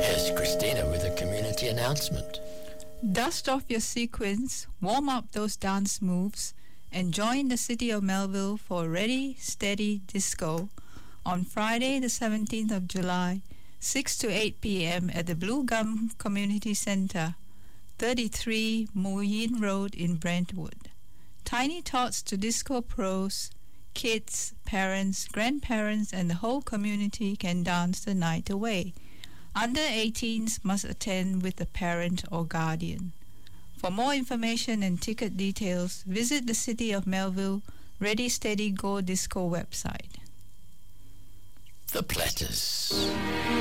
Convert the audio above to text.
Here's Christina with a community announcement. Dust off your sequins, warm up those dance moves, and join the City of Melville for Ready, Steady Disco on Friday the 17th of July, 6 to 8 p.m. at the Blue Gum Community Centre, 33 Moyne Road in Brentwood. Tiny tots to disco pros, kids, parents, grandparents, and the whole community can dance the night away. Under 18s must attend with a parent or guardian. For more information and ticket details, visit the City of Melville Ready Steady Go Disco website. The Platters.